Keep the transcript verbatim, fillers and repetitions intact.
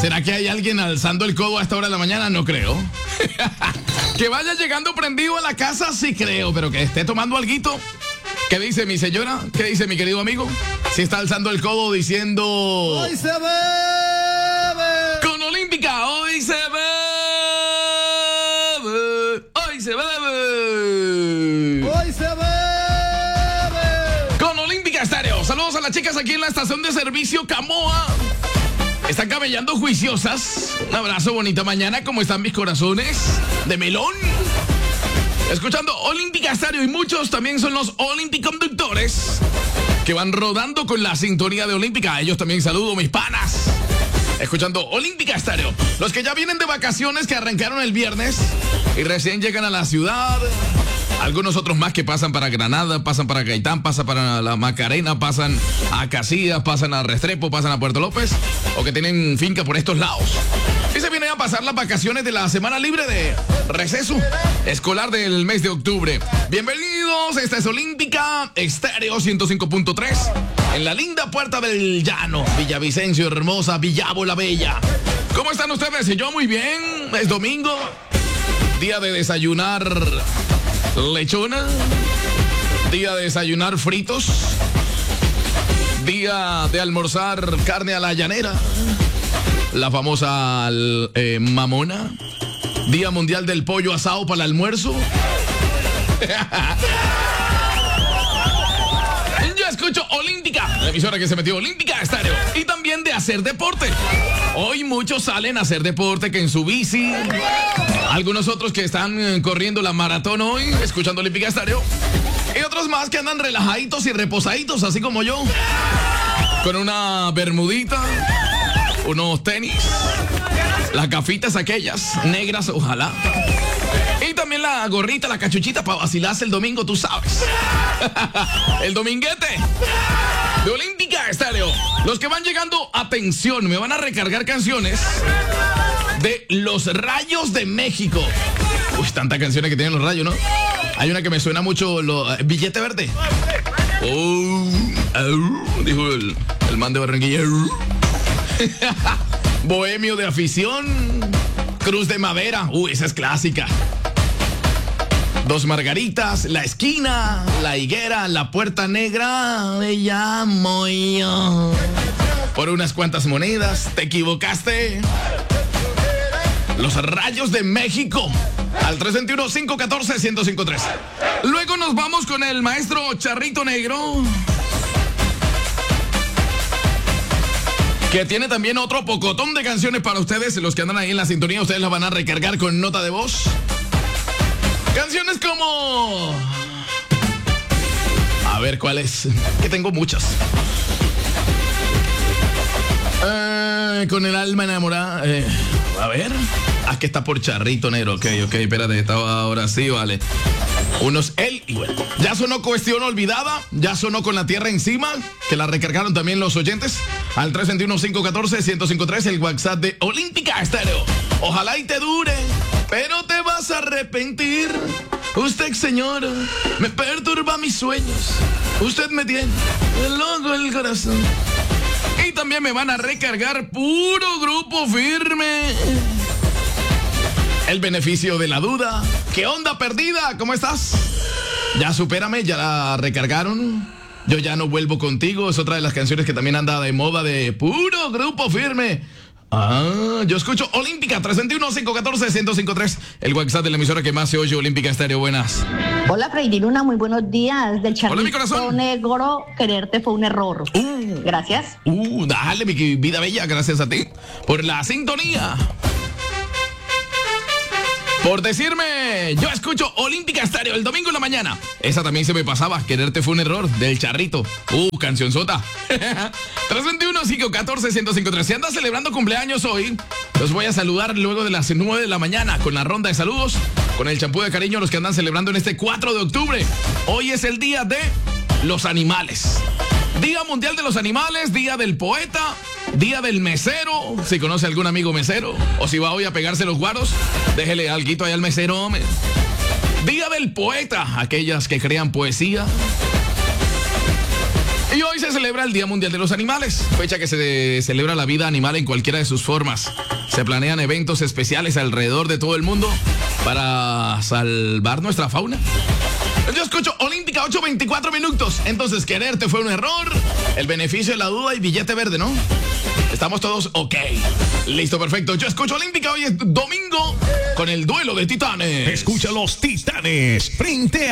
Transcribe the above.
¿Será que hay alguien alzando el codo a esta hora de la mañana? No creo. Que vaya llegando prendido a la casa, sí creo, pero que esté tomando alguito. ¿Qué dice mi señora? ¿Qué dice mi querido amigo? Si está alzando el codo diciendo... ¡Hoy se bebe! Con Olímpica, hoy se bebe. Hoy se bebe. ¡Hoy se bebe! Con Olímpica Estéreo. Saludos a las chicas aquí en la estación de servicio Camoa. Están camellando juiciosas. Un abrazo, bonita mañana. ¿Cómo están mis corazones de melón? Escuchando Olímpica Estéreo, y muchos también son los Olímpico-conductores que van rodando con la sintonía de Olímpica. A ellos también saludo, mis panas. Escuchando Olímpica Estéreo. Los que ya vienen de vacaciones, que arrancaron el viernes y recién llegan a la ciudad. Algunos otros más que pasan para Granada, pasan para Gaitán, pasan para la Macarena, pasan a Casillas, pasan a Restrepo, pasan a Puerto López, o que tienen finca por estos lados. Y se vienen a pasar las vacaciones de la semana libre de receso escolar del mes de octubre. Bienvenidos, esta es Olímpica Estéreo ciento cinco punto tres en la linda Puerta del Llano, Villavicencio, hermosa, Villavo la Bella. ¿Cómo están ustedes? Yo muy bien, es domingo, día de desayunar lechona, día de desayunar fritos, día de almorzar carne a la llanera, la famosa eh, mamona, día mundial del pollo asado para el almuerzo. Yo escucho Olímpica, la emisora que se metió Olímpica Estéreo, y también de hacer deporte. Hoy muchos salen a hacer deporte, que en su bici, algunos otros que están corriendo la maratón hoy, escuchando Olímpica Estéreo, y otros más que andan relajaditos y reposaditos, así como yo, con una bermudita, unos tenis, las gafitas aquellas, negras, ojalá, y también la gorrita, la cachuchita para vacilarse el domingo, tú sabes. El dominguete de Olímpica Estéreo. Los que van llegando, atención, me van a recargar canciones de Los Rayos de México. Uy, tantas canciones que tienen Los Rayos, ¿no? Hay una que me suena mucho, lo, uh, Billete Verde. Oh, uh, dijo el, el man de Barranquilla. Bohemio de Afición. Cruz de Madera. Uy, esa es clásica. Dos Margaritas, La Esquina, La Higuera, La Puerta Negra, me llamo yo. Por unas cuantas monedas, te equivocaste. Los Rayos de México, al tres dos uno, cinco uno cuatro, uno cero cinco tres. Luego nos vamos con el maestro Charrito Negro, que tiene también otro pocotón de canciones para ustedes. Los que andan ahí en la sintonía, ustedes las van a recargar con nota de voz. Canciones como... A ver, ¿cuál es? Que tengo muchas. Eh, con el alma enamorada. Eh, a ver. Ah, que está por Charrito Negro. Ok, ok, espérate, estaba ahora sí, vale. Unos él y bueno. Ya sonó Cuestión Olvidada. Ya sonó Con la Tierra Encima, que la recargaron también los oyentes. Al tres dos uno, cinco uno cuatro, uno cero cinco tres, el WhatsApp de Olímpica Estéreo. Ojalá y te dure, pero te vas a arrepentir. Usted, señora, me perturba mis sueños. Usted me tiene loco el corazón. Y también me van a recargar puro Grupo Firme. El beneficio de la duda. ¿Qué onda, perdida? ¿Cómo estás? Ya supérame, ya la recargaron. Yo ya no vuelvo contigo. Es otra de las canciones que también anda de moda, de puro Grupo Firme. Ah, yo escucho Olímpica, tres dos uno, cinco uno cuatro, uno cero cinco tres, el WhatsApp de la emisora que más se oye, Olímpica Estéreo. Buenas. Hola, Freddy Luna, muy buenos días. Del Hola, mi Charrito corazón. Negro, quererte fue un error. Uh, Gracias. Uh, dale, mi vida bella, gracias a ti por la sintonía. Por decirme, yo escucho Olímpica Estéreo el domingo en la mañana. Esa también se me pasaba, Quererte fue un error, del Charrito. Uh, cancionzota. tres dos uno, cinco uno cuatro, uno cero cinco tres. Si andas celebrando cumpleaños hoy, los voy a saludar luego de las nueve de la mañana con la ronda de saludos, con el champú de cariño a los que andan celebrando en este cuatro de octubre. Hoy es el día de los animales. Día Mundial de los Animales, Día del Poeta, Día del Mesero. Si conoce algún amigo mesero, o si va hoy a pegarse los guaros, déjele alguito ahí al mesero, hombre. Día del Poeta, aquellas que crean poesía. Y hoy se celebra el Día Mundial de los Animales, fecha que se celebra la vida animal en cualquiera de sus formas. Se planean eventos especiales alrededor de todo el mundo para salvar nuestra fauna. Yo escucho Olímpica, ocho veinticuatro minutos. Entonces, quererte fue un error. El beneficio de la duda y billete verde, ¿no? Estamos todos ok. Listo, perfecto. Yo escucho Olímpica, hoy es domingo con el duelo de titanes. Escucha los titanes frente a